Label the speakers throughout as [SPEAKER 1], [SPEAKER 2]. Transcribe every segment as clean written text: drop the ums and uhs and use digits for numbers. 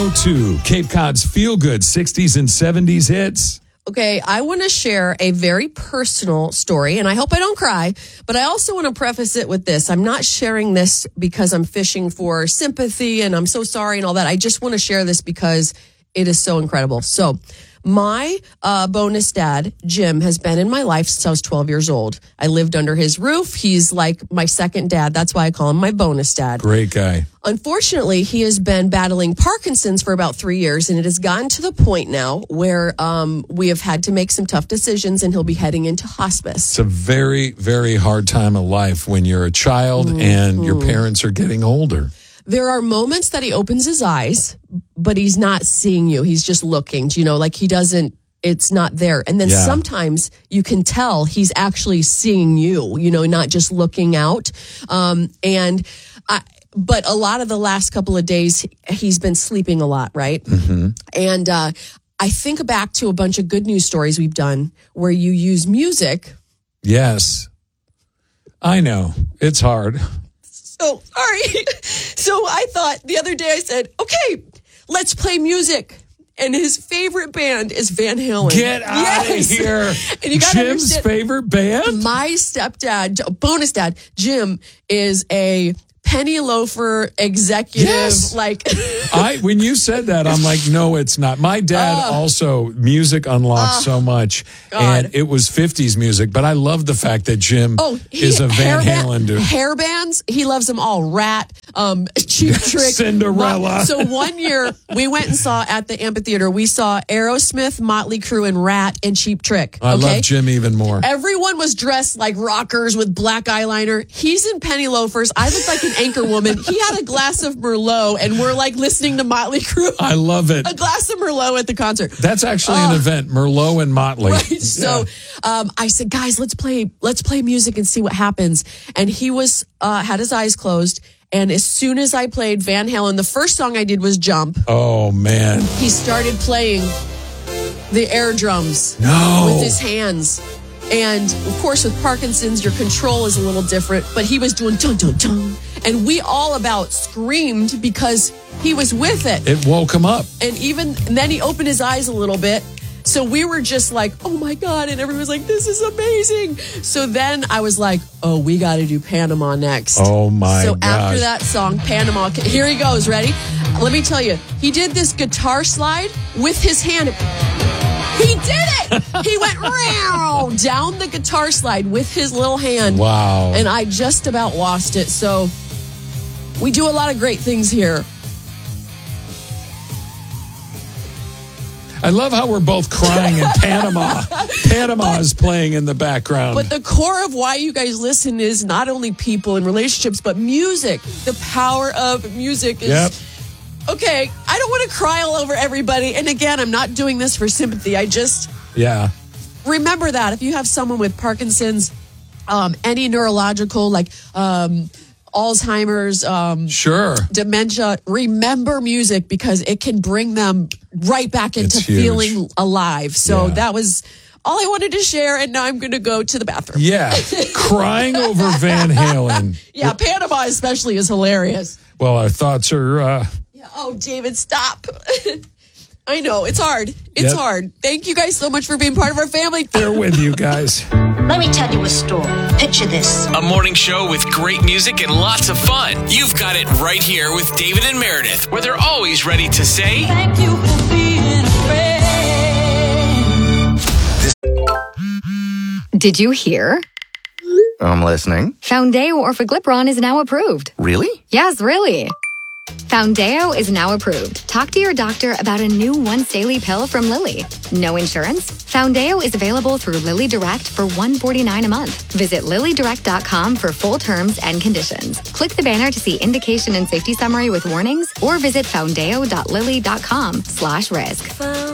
[SPEAKER 1] to Cape Cod's feel-good 60s and 70s hits.
[SPEAKER 2] Okay, I want to share a very personal story, and I hope I don't cry, but I also want to preface it with this. I'm not sharing this because I'm fishing for sympathy and I'm so sorry and all that. I just want to share this because it is so incredible. So my bonus dad, Jim, has been in my life since I was 12 years old. I lived under his roof. He's like my second dad. That's why I call him my bonus dad.
[SPEAKER 1] Great guy.
[SPEAKER 2] Unfortunately, he has been battling Parkinson's for about 3 years, and it has gotten to the point now where we have had to make some tough decisions, and he'll be heading into hospice.
[SPEAKER 1] It's a very, very hard time of life when you're a child and your parents are getting older.
[SPEAKER 2] There are moments that he opens his eyes, but he's not seeing you. He's just looking, like he doesn't, it's not there. And then sometimes you can tell he's actually seeing you, not just looking out. But a lot of the last couple of days, he's been sleeping a lot, right? Mm-hmm. And I think back to a bunch of good news stories we've done where you use music.
[SPEAKER 1] Yes. I know. It's hard.
[SPEAKER 2] So, sorry. So I thought the other day I said, okay, let's play music. And his favorite band is Van Halen.
[SPEAKER 1] Get out of here.
[SPEAKER 2] And you gotta
[SPEAKER 1] Jim's favorite band?
[SPEAKER 2] My stepdad, bonus dad, Jim, is a penny loafer executive.
[SPEAKER 1] Yes. When you said that, I'm like, no, it's not. My dad also, music unlocked so much.
[SPEAKER 2] God.
[SPEAKER 1] And it was 50s music. But I love the fact that Jim is a Van Halen dude.
[SPEAKER 2] Hair bands, he loves them all. Rat, Cheap Trick.
[SPEAKER 1] Cinderella.
[SPEAKER 2] So one year, we went and saw at the amphitheater, we saw Aerosmith, Motley Crue, and Rat and Cheap Trick.
[SPEAKER 1] I love Jim even more.
[SPEAKER 2] Everyone was dressed like rockers with black eyeliner. He's in penny loafers. I look like an anchor woman. He had a glass of Merlot, and we're listening to Motley Crue.
[SPEAKER 1] I love it.
[SPEAKER 2] A glass of Merlot at the concert.
[SPEAKER 1] That's actually an event, Merlot and Motley.
[SPEAKER 2] Right. So I said, guys, let's play music and see what happens. And he was had his eyes closed. And as soon as I played Van Halen, the first song I did was Jump.
[SPEAKER 1] Oh, man.
[SPEAKER 2] He started playing the air drums with his hands. And, of course, with Parkinson's, your control is a little different. But he was doing dun, dun, dun. And we all about screamed because he was with it.
[SPEAKER 1] It woke him up.
[SPEAKER 2] And then he opened his eyes a little bit. So we were just like, oh, my God. And everyone was like, this is amazing. So then I was like, oh, we got to do Panama next.
[SPEAKER 1] Oh, my God.
[SPEAKER 2] So after that song, Panama, here he goes. Ready? Let me tell you, he did this guitar slide with his hand. He did it! He went down the guitar slide with his little hand.
[SPEAKER 1] Wow.
[SPEAKER 2] And I just about lost it. So we do a lot of great things here.
[SPEAKER 1] I love how we're both crying in Panama. Panama is playing in the background.
[SPEAKER 2] But the core of why you guys listen is not only people and relationships, but music. The power of music is...
[SPEAKER 1] Yep.
[SPEAKER 2] Okay, I don't want to cry all over everybody. And again, I'm not doing this for sympathy. I just remember that if you have someone with Parkinson's, any neurological, Alzheimer's, dementia, remember music because it can bring them right back into feeling alive. So that was all I wanted to share. And now I'm going to go to the bathroom.
[SPEAKER 1] Yeah, crying over Van Halen.
[SPEAKER 2] Yeah, Panama especially is hilarious.
[SPEAKER 1] Well, our thoughts are...
[SPEAKER 2] Oh, David, stop. I know, it's hard. It's hard. Thank you guys so much for being part of our family.
[SPEAKER 1] They're with you guys.
[SPEAKER 3] Let me tell you a story. Picture this.
[SPEAKER 4] A morning show with great music and lots of fun. You've got it right here with David and Meredith, where they're always ready to say,
[SPEAKER 5] thank you for being a friend.
[SPEAKER 6] Did you hear?
[SPEAKER 7] I'm listening.
[SPEAKER 6] Foundeo Orforglipron is now approved.
[SPEAKER 7] Really?
[SPEAKER 6] Yes, really. Foundeo is now approved. Talk to your doctor about a new once daily pill from Lilly. No insurance? Foundeo is available through Lilly Direct for $149 a month. Visit LillyDirect.com for full terms and conditions. Click the banner to see indication and safety summary with warnings or visit foundeo.lilly.com/risk.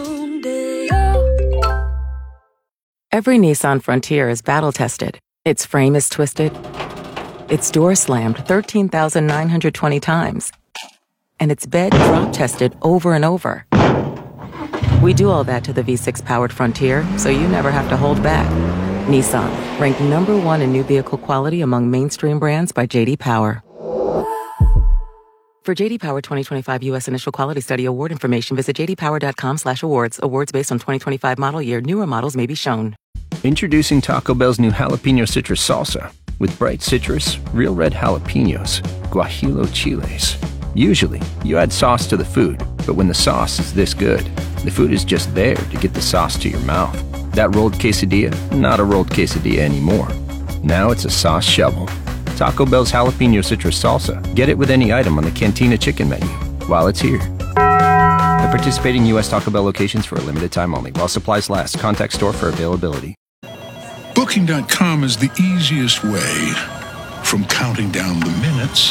[SPEAKER 8] Every Nissan Frontier is battle tested. Its frame is twisted. Its door slammed 13,920 times. And its bed drop tested over and over. We do all that to the V6 powered Frontier, so you never have to hold back. Nissan, ranked #1 in new vehicle quality among mainstream brands by J.D. Power. For JD Power 2025 U.S. Initial Quality Study award information, visit jdpower.com/awards. Awards based on 2025 model year. Newer models may be shown.
[SPEAKER 9] Introducing Taco Bell's new jalapeno citrus salsa with bright citrus, real red jalapenos, guajillo chiles. Usually, you add sauce to the food, but when the sauce is this good, the food is just there to get the sauce to your mouth. That rolled quesadilla, not a rolled quesadilla anymore. Now it's a sauce shovel. Taco Bell's jalapeno citrus salsa. Get it with any item on the Cantina chicken menu while it's here. At participating U.S. Taco Bell locations for a limited time only. While supplies last. Contact store for availability.
[SPEAKER 10] Booking.com is the easiest way from counting down the minutes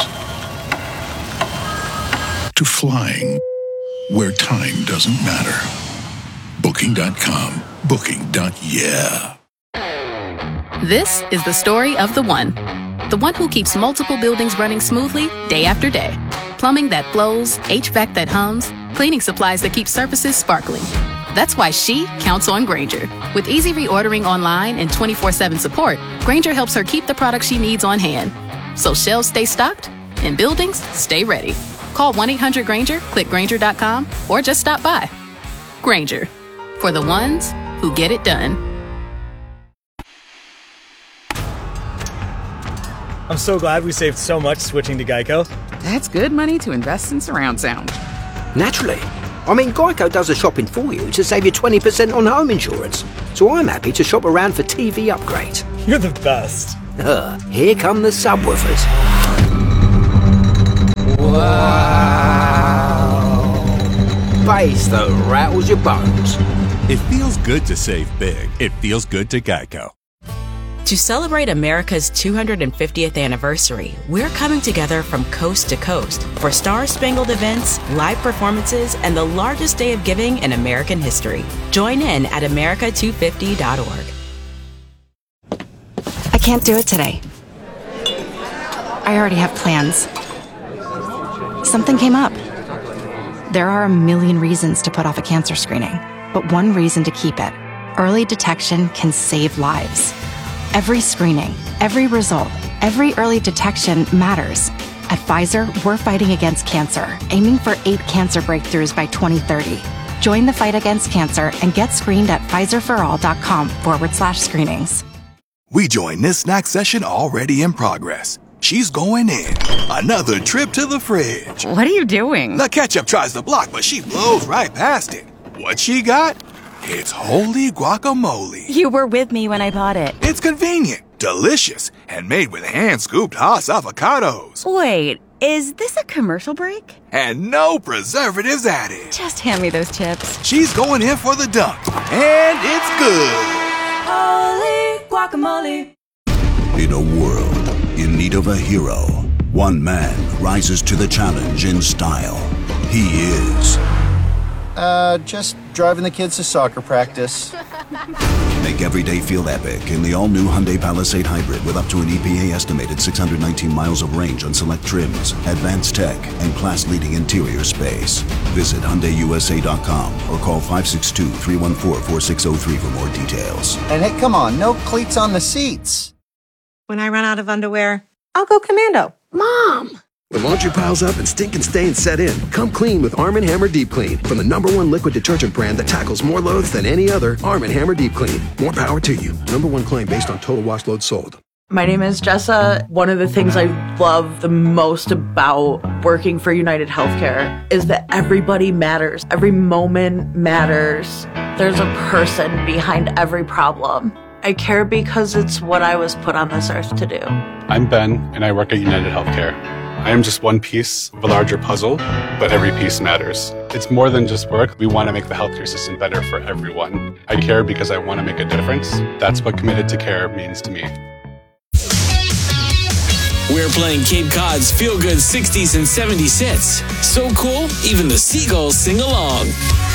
[SPEAKER 10] to flying where time doesn't matter. Booking.com. Booking.yeah.
[SPEAKER 11] This is the story of the one. The one who keeps multiple buildings running smoothly day after day. Plumbing that flows, HVAC that hums, cleaning supplies that keep surfaces sparkling. That's why she counts on Grainger. With easy reordering online and 24/7 support, Grainger helps her keep the products she needs on hand. So shelves stay stocked and buildings stay ready. Call 1-800-GRAINGER, click Grainger.com, or just stop by. Grainger, for the ones who get it done.
[SPEAKER 12] I'm so glad we saved so much switching to Geico.
[SPEAKER 13] That's good money to invest in surround sound.
[SPEAKER 14] Naturally. I mean, Geico does the shopping for you to save you 20% on home insurance. So I'm happy to shop around for TV upgrades.
[SPEAKER 12] You're the best.
[SPEAKER 14] Here come the subwoofers. Wow. Bass that rattles your bones.
[SPEAKER 15] It feels good to save big. It feels good to Geico.
[SPEAKER 16] To celebrate America's 250th anniversary, we're coming together from coast to coast for star-spangled events, live performances, and the largest day of giving in American history. Join in at america250.org.
[SPEAKER 17] I can't do it today. I already have plans. Something came up. There are a million reasons to put off a cancer screening, but one reason to keep it. Early detection can save lives. Every screening, every result, every early detection matters. At Pfizer, we're fighting against cancer, aiming for 8 cancer breakthroughs by 2030. Join the fight against cancer and get screened at Pfizerforall.com/screenings.
[SPEAKER 18] We join this snack session already in progress. She's going in. Another trip to the fridge.
[SPEAKER 13] What are you doing?
[SPEAKER 18] The ketchup tries to block, but she blows right past it. What she got? It's holy guacamole.
[SPEAKER 19] You were with me when I bought it.
[SPEAKER 18] It's convenient, delicious, and made with hand-scooped Hass avocados.
[SPEAKER 19] Wait, is this a commercial break?
[SPEAKER 18] And no preservatives added.
[SPEAKER 19] Just hand me those chips.
[SPEAKER 18] She's going in for the dunk, and it's good.
[SPEAKER 5] Holy guacamole.
[SPEAKER 20] In a world in need of a hero, one man rises to the challenge in style. He is...
[SPEAKER 21] just driving the kids to soccer practice.
[SPEAKER 20] Make every day feel epic in the all-new Hyundai Palisade Hybrid with up to an EPA-estimated 619 miles of range on select trims, advanced tech, and class-leading interior space. Visit HyundaiUSA.com or call 562-314-4603 for more details.
[SPEAKER 21] And hey, come on, no cleats on the seats.
[SPEAKER 22] When I run out of underwear, I'll go commando. Mom!
[SPEAKER 23] When laundry piles up and stinking stains set in, come clean with Arm & Hammer Deep Clean. From the #1 liquid detergent brand that tackles more loads than any other, Arm & Hammer Deep Clean. More power to you. #1 claim based on total wash load sold.
[SPEAKER 24] My name is Jessa. One of the things I love the most about working for United Healthcare is that everybody matters. Every moment matters. There's a person behind every problem. I care because it's what I was put on this earth to do.
[SPEAKER 25] I'm Ben, and I work at United Healthcare. I am just one piece of a larger puzzle, but every piece matters. It's more than just work. We want to make the healthcare system better for everyone. I care because I want to make a difference. That's what Committed to Care means to me.
[SPEAKER 4] We're playing Cape Cod's feel-good 60s and 70s hits. So cool, even the seagulls sing along.